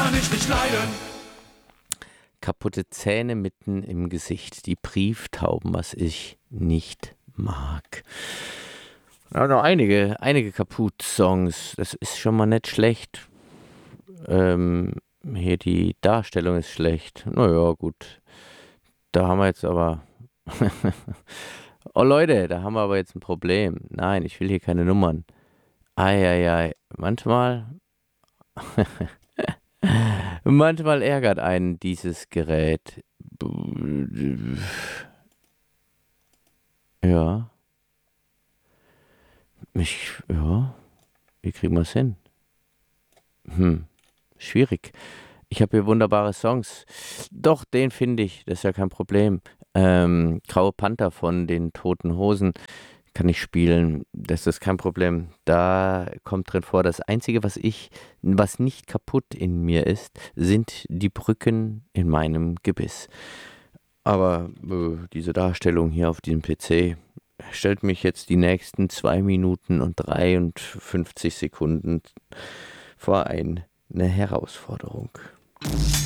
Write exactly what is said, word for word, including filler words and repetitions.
kann ich nicht leiden. Kaputte Zähne mitten im Gesicht, die Brieftauben, was ich nicht mag. Ja, noch einige, einige Kaputt-Songs, das ist schon mal nicht schlecht. Ähm, hier die Darstellung ist schlecht. Naja, gut. Da haben wir jetzt aber... Oh Leute, da haben wir aber jetzt ein Problem. Nein, ich will hier keine Nummern. Eieiei, manchmal... Manchmal ärgert einen dieses Gerät. Ja. Ich, ja. Wie kriegen wir es hin? Hm, schwierig. Ich habe hier wunderbare Songs. Doch, den finde ich, das ist ja kein Problem. Ähm, Graue Panther von den Toten Hosen kann ich spielen, das ist kein Problem. Da kommt drin vor, das Einzige, was ich, was nicht kaputt in mir ist, sind die Brücken in meinem Gebiss. Aber äh, diese Darstellung hier auf diesem P C stellt mich jetzt die nächsten zwei Minuten und dreiundfünfzig Sekunden vor ein, eine Herausforderung.